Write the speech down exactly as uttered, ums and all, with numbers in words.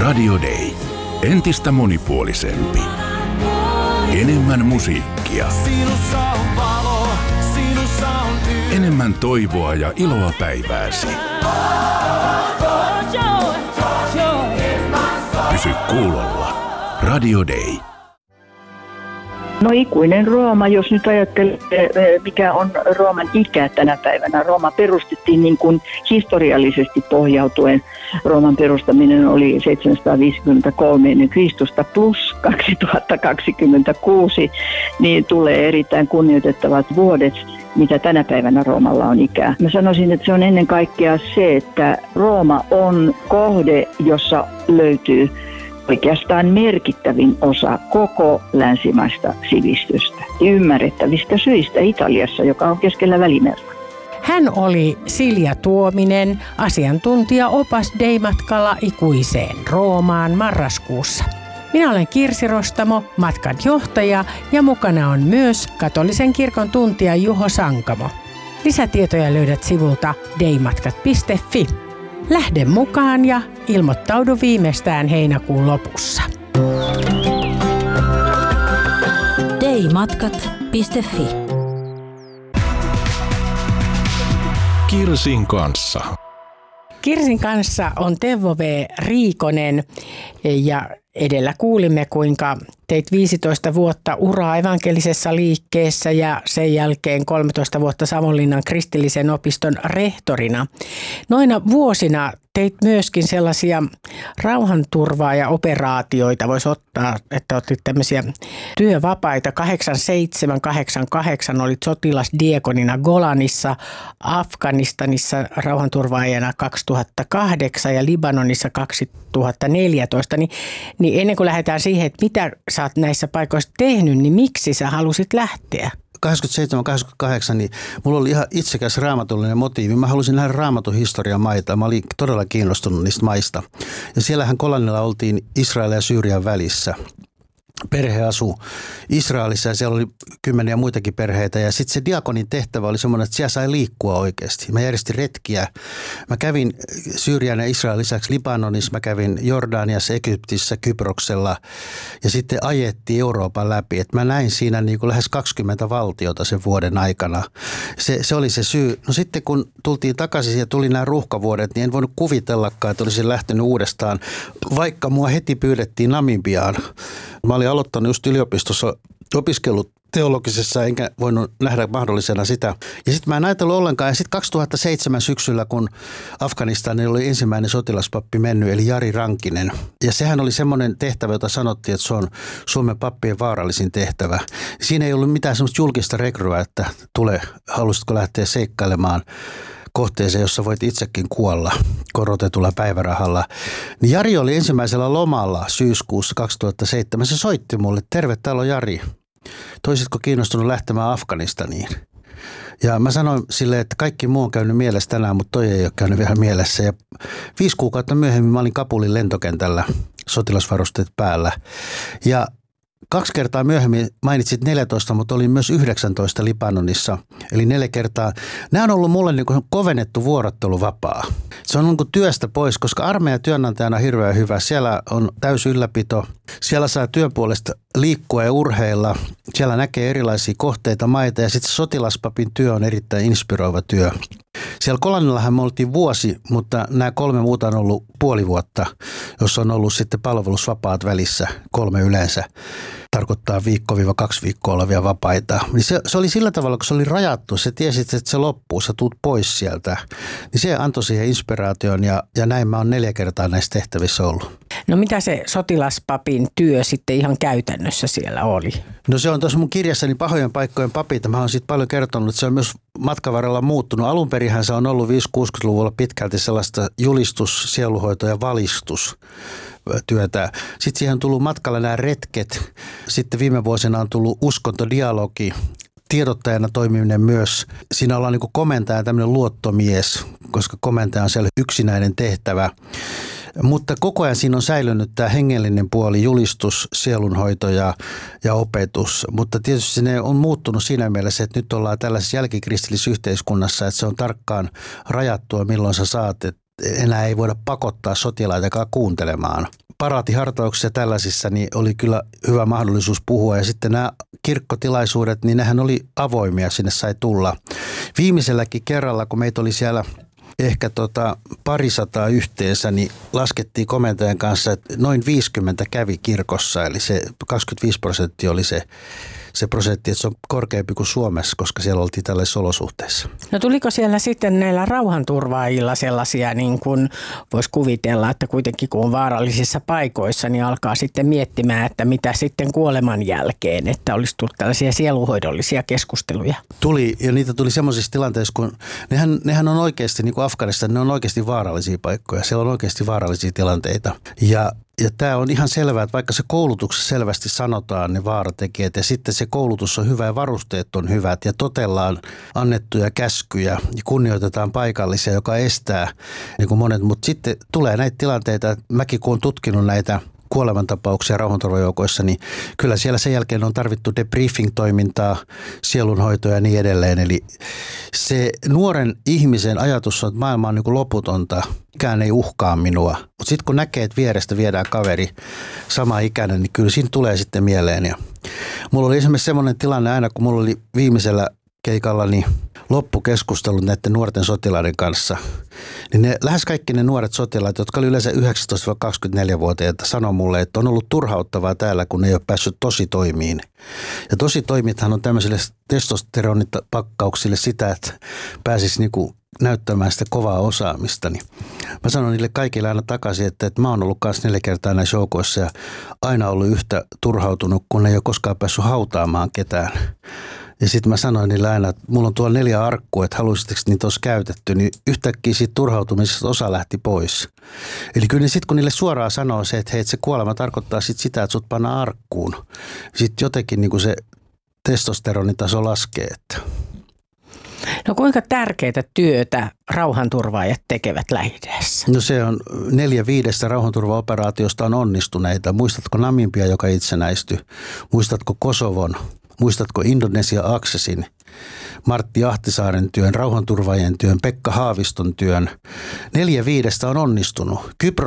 Radio Day. Entistä monipuolisempi. Enemmän musiikkia. Enemmän toivoa ja iloa päivääsi. Pysy kuulolla. Radio Day. No ikuinen Rooma, jos nyt ajattelee, mikä on Rooman ikä tänä päivänä. Rooma perustettiin niin kuin historiallisesti pohjautuen. Rooman perustaminen oli seitsemänsataaviisikymmentäkolme ennen Kristusta plus kaksituhattakaksikymmentäkuusi, niin tulee erittäin kunnioitettavat vuodet, mitä tänä päivänä Roomalla on ikää. Mä sanoisin, että se on ennen kaikkea se, että Rooma on kohde, jossa löytyy oikeastaan merkittävin osa koko länsimaista sivistystä. Ymmärrettävistä syistä Italiassa, joka on keskellä Välimerta. Hän oli Silja Tuominen, asiantuntija opas Day-matkalla ikuiseen Roomaan marraskuussa. Minä olen Kirsi Rostamo, matkan johtaja, ja mukana on myös katolisen kirkon tuntija Juho Sankamo. Lisätietoja löydät sivulta daymatkat piste fi. Lähde mukaan ja ilmoittaudu viimeistään heinäkuun lopussa. daymatkat piste fi. Kirsin kanssa. Kirsin kanssa on Teuvo V. Riikonen ja edellä kuulimme, kuinka teit viisitoista vuotta uraa evankelisessa liikkeessä ja sen jälkeen kolmetoista vuotta Savonlinnan kristillisen opiston rehtorina. Noina vuosina teit myöskin sellaisia rauhanturvaaja-operaatioita. Voisi ottaa, että otit tämmöisiä työvapaita. kahdeksankymmentäseitsemän kahdeksankymmentäkahdeksan olit sotilasdiekonina Golanissa, Afganistanissa rauhanturvaajana kaksituhattakahdeksan ja Libanonissa kaksituhattaneljätoista. Niin, niin ennen kuin lähdetään siihen, että mitä sä oot näissä paikoissa tehnyt, niin miksi sä halusit lähteä? kahdeksankymmentäseitsemän kahdeksankymmentäkahdeksan, niin mulla oli ihan itsekäs raamatullinen motiivi. Mä halusin nähdä raamatun historian maita. Mä olin todella kiinnostunut niistä maista. Ja siellähän Golanilla oltiin Israelin ja Syyrian välissä. Perhe asui Israelissa ja siellä oli kymmeniä muitakin perheitä. Ja sitten se diakonin tehtävä oli semmoinen, että siellä sai liikkua oikeasti. Mä järjestin retkiä. Mä kävin Syyrian ja Israelin lisäksi Libanonissa, mä kävin Jordaniassa, Egyptissä, Kyproksella ja sitten ajettiin Euroopan läpi. Et mä näin siinä niin kuin lähes kaksikymmentä valtiota sen vuoden aikana. Se, se oli se syy. No sitten kun tultiin takaisin ja tuli nämä ruuhkavuodet, niin en voinut kuvitellakaan, että olisin lähtenyt uudestaan, vaikka mua heti pyydettiin Namibiaan. Mä olin aloittanut just yliopistossa opiskellut teologisessa, enkä voinut nähdä mahdollisena sitä. Ja sitten mä en ajatellut ollenkaan. Ja sitten kaksituhattaseitsemän syksyllä, kun Afganistanin oli ensimmäinen sotilaspappi mennyt, eli Jari Rankinen. Ja sehän oli semmoinen tehtävä, jota sanottiin, että se on Suomen pappien vaarallisin tehtävä. Siinä ei ollut mitään semmoista julkista rekryä, että tule, halusitko lähteä seikkailemaan kohteeseen, jossa voit itsekin kuolla korotetulla päivärahalla. Niin Jari oli ensimmäisellä lomalla syyskuussa kaksituhattaseitsemän. Se soitti mulle, terve, täällä on Jari. Toisitko kiinnostunut lähtemään Afganistaniin? Ja mä sanoin sille, että kaikki muu on käynyt mielessä tänään, mutta toi ei ole käynyt vielä mielessä. Ja viisi kuukautta myöhemmin mä olin Kabulin lentokentällä sotilasvarusteet päällä. Ja kaksi kertaa myöhemmin mainitsit neljätoista, mutta olin myös yhdeksäntoista Libanonissa. Eli neljä kertaa. Nämä on ollut mulle niin kuin kovennettu vuorotteluvapaa. Se on niin kuin työstä pois, koska armeijan työnantajana on hirveän hyvä. Siellä on täysi ylläpito. Siellä saa työn puolesta liikkua ja urheilla. Siellä näkee erilaisia kohteita, maita ja sitten sotilaspapin työ on erittäin inspiroiva työ. Siellä Golanillahan me oltiin vuosi, mutta nämä kolme muuta on ollut puoli vuotta, jossa on ollut sitten palvelusvapaat välissä, kolme yleensä. Tarkoittaa viikko-kaksi viikkoa olevia vapaita. Se, se oli sillä tavalla, kun se oli rajattu, se tiesit, että se loppuu, sä tuut pois sieltä. Niin se antoi siihen inspiraation ja, ja näin mä oon neljä kertaa näissä tehtävissä ollut. No mitä se sotilaspapin työ sitten ihan käytännössä siellä oli? No se on tuossa mun kirjassani Pahojen paikkojen papit. Mä oon siitä paljon kertonut, että se on myös matkan varrella muuttunut. Alunperinhän se on ollut viisikymmentä-kuusikymmentäluvulla pitkälti sellaista julistus, sieluhoito ja valistus työtä. Sitten siihen on tullut matkalla nämä retket. Sitten viime vuosina on tullut uskontodialogi. Tiedottajana toimiminen myös. Siinä ollaan niin kuin komentaja tämmöinen luottomies, koska komentaja on siellä yksinäinen tehtävä. Mutta koko ajan siinä on säilynyt tämä hengellinen puoli, julistus, sielunhoito ja, ja opetus. Mutta tietysti se on muuttunut siinä mielessä, että nyt ollaan tällaisessa jälkikristillisessä yhteiskunnassa, että se on tarkkaan rajattua, milloin sä saat, että enää ei voida pakottaa sotilaitakaan kuuntelemaan paraatihartauksissa ja tällaisissa niin oli kyllä hyvä mahdollisuus puhua. Ja sitten nämä kirkkotilaisuudet, niin nehän oli avoimia, sinne sai tulla. Viimeiselläkin kerralla, kun meitä oli siellä ehkä tota parisataa yhteensä, niin laskettiin komentajan kanssa, että noin viisikymmentä kävi kirkossa, eli se kaksikymmentäviisi prosenttia oli se, se prosentti, että se on korkeampi kuin Suomessa, koska siellä oltiin tällaisissa olosuhteissa. No tuliko siellä sitten näillä rauhanturvaajilla sellaisia, niin kuin voisi kuvitella, että kuitenkin kun on vaarallisissa paikoissa, niin alkaa sitten miettimään, että mitä sitten kuoleman jälkeen, että olisi tullut tällaisia sieluhoidollisia keskusteluja? Tuli, ja niitä tuli semmoisissa tilanteissa, kun nehän, nehän on oikeasti, niin kuin Afganistan, ne on oikeasti vaarallisia paikkoja, siellä on oikeasti vaarallisia tilanteita. Ja Ja tämä on ihan selvää, että vaikka se koulutuksessa selvästi sanotaan ne vaaratekijät ja sitten se koulutus on hyvä ja varusteet on hyvät ja totellaan annettuja käskyjä ja kunnioitetaan paikallisia, joka estää niin kuin monet. Mutta sitten tulee näitä tilanteita, että mäkin kun olen tutkinut näitä kuolemantapauksia rauhanturvajoukoissa, niin kyllä siellä sen jälkeen on tarvittu debriefing-toimintaa, sielunhoitoa ja niin edelleen. Eli se nuoren ihmisen ajatus on, että maailma on niin kuin loputonta, ikään ei uhkaa minua. Mutta sitten kun näkee, että vierestä viedään kaveri sama ikäinen, niin kyllä siinä tulee sitten mieleen. Ja mulla oli esimerkiksi semmoinen tilanne aina, kun mulla oli viimeisellä keikalla niin loppukeskustelut näiden nuorten sotilaiden kanssa, niin ne, lähes kaikki ne nuoret sotilaat, jotka oli yleensä yhdeksäntoista kaksikymmentäneljä-vuotiaita, sanoi mulle, että on ollut turhauttavaa täällä, kun ne ei ole päässyt tositoimiin. Ja tositoimithan on tämmöisille testosteronipakkauksille sitä, että pääsisi niinku näyttämään sitä kovaa osaamista. Niin mä sanon niille kaikille aina takaisin, että, että mä oon ollut kanssa neljä kertaa näissä joukoissa ja aina ollut yhtä turhautunut, kun ne ei ole koskaan päässyt hautaamaan ketään. Ja sitten mä sanoin niille aina, että mulla on tuolla neljä arkkua, että haluaisitteko niitä olisi käytetty, niin yhtäkkiä siitä turhautumisesta osa lähti pois. Eli kyllä sitten kun niille suoraan sanoo se, että hei, että se kuolema tarkoittaa sit sitä, että sut pannaan arkkuun. Sitten jotenkin niin kuin se testosteronitaso laskee. Että. No kuinka tärkeää työtä rauhanturvaajat tekevät Lähi-idässä? No se on neljä viidestä rauhanturvaoperaatiosta on onnistuneita. Muistatko Namibia, joka itsenäistyi? Muistatko Kosovon? Muistatko Indonesia Accessin, Martti Ahtisaaren työn, rauhanturvaajien työn, Pekka Haaviston työn? Neljä viidestä on onnistunut. Kypros